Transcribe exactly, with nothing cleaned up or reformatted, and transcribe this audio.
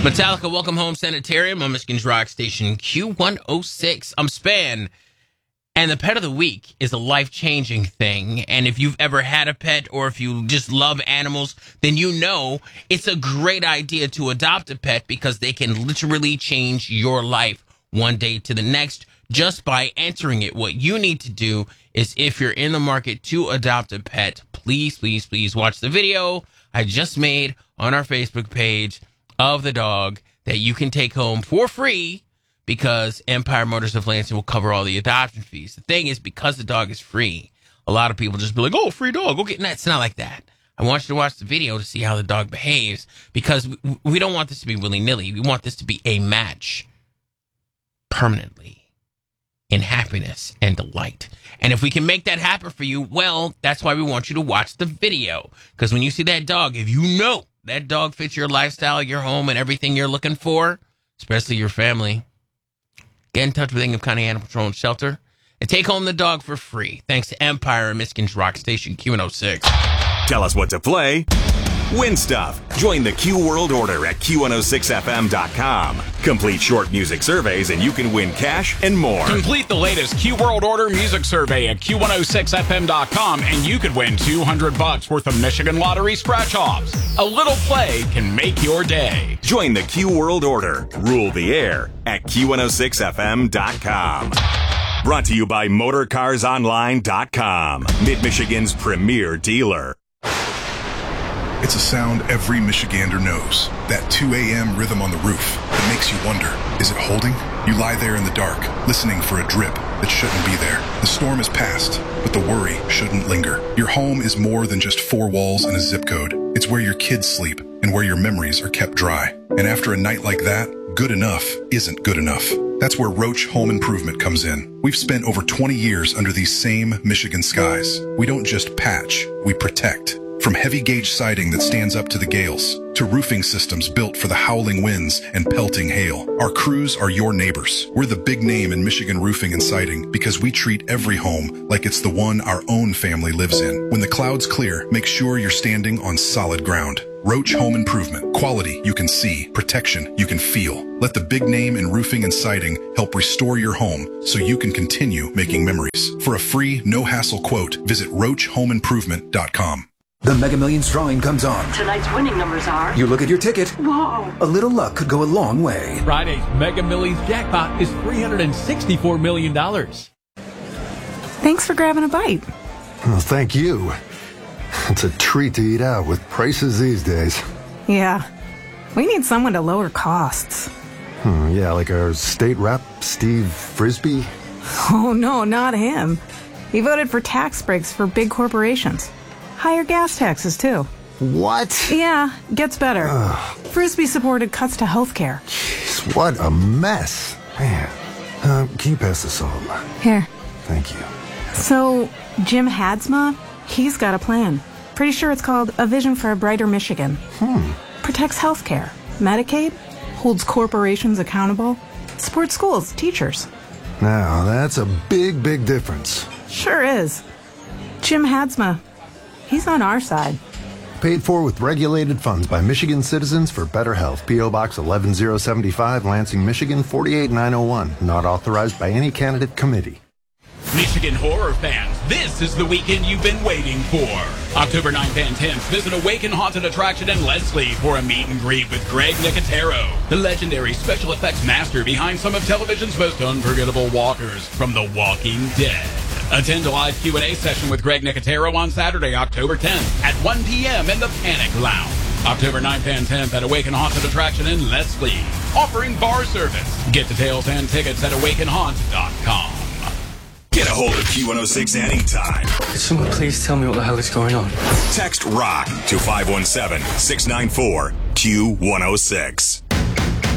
Metallica, Welcome Home Sanitarium on Michigan's Rock Station Q one oh six. I'm Span, and the pet of the week is a life-changing thing. And if you've ever had a pet or if you just love animals, then you know it's a great idea to adopt a pet because they can literally change your life one day to the next just by entering it. What you need to do is, if you're in the market to adopt a pet, please, please, please watch the video I just made on our Facebook page of the dog that you can take home for free because Empire Motors of Lansing will cover all the adoption fees. The thing is, because the dog is free, a lot of people just be like, oh, free dog, go get that. It's not like that. I want you to watch the video to see how the dog behaves because we, we don't want this to be willy-nilly. We want this to be a match permanently in happiness and delight. And if we can make that happen for you, well, that's why we want you to watch the video. Because when you see that dog, if you know that dog fits your lifestyle, your home, and everything you're looking for, especially your family, get in touch with Ingham County Animal Control and Shelter and take home the dog for free. Thanks to Empire and Michigan's Rock Station Q one oh six. Tell us what to play. Win stuff. Join the Q World Order at Q one oh six F M dot com. Complete short music surveys and you can win cash and more. Complete the latest Q World Order music survey at Q one oh six F M dot com and you could win two hundred bucks worth of Michigan Lottery scratch-offs. A little play can make your day. Join the Q World Order. Rule the air at Q one oh six F M dot com. Brought to you by Motor Cars Online dot com. Mid-Michigan's premier dealer. It's a sound every Michigander knows. That two a.m. rhythm on the roof that makes you wonder, is it holding? You lie there in the dark, listening for a drip that shouldn't be there. The storm is past, but the worry shouldn't linger. Your home is more than just four walls and a zip code. It's where your kids sleep and where your memories are kept dry. And after a night like that, good enough isn't good enough. That's where Roach Home Improvement comes in. We've spent over twenty years under these same Michigan skies. We don't just patch, we protect. From heavy gauge siding that stands up to the gales, to roofing systems built for the howling winds and pelting hail, our crews are your neighbors. We're the big name in Michigan roofing and siding because we treat every home like it's the one our own family lives in. When the clouds clear, make sure you're standing on solid ground. Roach Home Improvement. Quality you can see, protection you can feel. Let the big name in roofing and siding help restore your home so you can continue making memories. For a free, no-hassle quote, visit roach home improvement dot com. The Mega Millions drawing comes on. Tonight's winning numbers are... You look at your ticket. Whoa! A little luck could go a long way. Friday's Mega Millions jackpot is three hundred sixty-four million dollars. Thanks for grabbing a bite. Well, thank you. It's a treat to eat out with prices these days. Yeah. We need someone to lower costs. Hmm, yeah, like our state rep, Steve Frisbee? Oh, no, not him. He voted for tax breaks for big corporations. Higher gas taxes, too. What? Yeah, gets better. Ugh. Frisbee supported cuts to health care. Jeez, what a mess. Man. Uh, can you pass the salt? Here. Thank you. So, Jim Hadsma, he's got a plan. Pretty sure it's called A Vision for a Brighter Michigan. Hmm. Protects health care, Medicaid, holds corporations accountable, supports schools, teachers. Now, that's a big, big difference. Sure is. Jim Hadsma, he's on our side. Paid for with regulated funds by Michigan Citizens for Better Health. P O. Box eleven oh seventy-five, Lansing, Michigan four eight nine oh one. Not authorized by any candidate committee. Michigan horror fans, this is the weekend you've been waiting for. October ninth and tenth, visit Awaken Haunted Attraction in Leslie for a meet and greet with Greg Nicotero, the legendary special effects master behind some of television's most unforgettable walkers from The Walking Dead. Attend a live Q and A session with Greg Nicotero on Saturday, October tenth at one p.m. in the Panic Lounge. October ninth and tenth at Awaken Haunted Attraction in Leslie, offering bar service. Get details and tickets at awaken haunt dot com. Get a hold of Q one oh six anytime. Could someone please tell me what the hell is going on? Text ROCK to five one seven, six nine four, Q one oh six.